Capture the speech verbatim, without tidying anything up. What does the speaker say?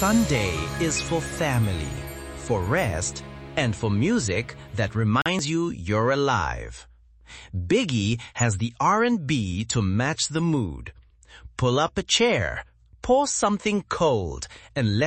Sunday is for family, for rest, and for music that reminds you you're alive. Biggie has the R and B to match the mood. Pull up a chair, pour something cold, and let